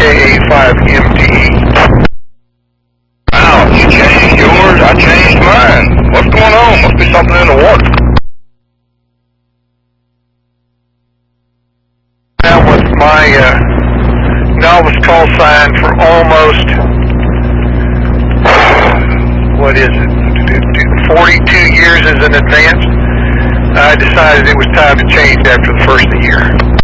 KA5MTE. Wow, you changed yours, I changed mine. What's going on? Must be something in the water. That was my novice call sign for almost, 42 years as an advanced. I decided it was time to change after the first of the year.